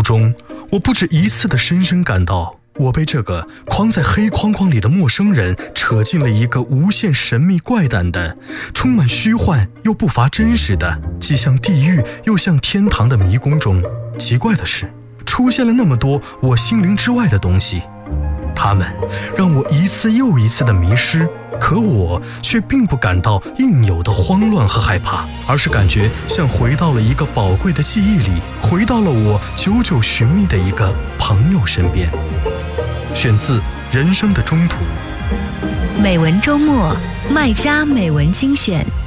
中，我不止一次地深深感到，我被这个框在黑框框里的陌生人扯进了一个无限神秘怪诞的、充满虚幻又不乏真实的、既像地狱又像天堂的迷宫中。奇怪的是，出现了那么多我心灵之外的东西，它们让我一次又一次的迷失，可我却并不感到应有的慌乱和害怕，而是感觉像回到了一个宝贵的记忆里，回到了我久久寻觅的一个朋友身边。选自《人生的中途》。 美文周末，麦家美文精选。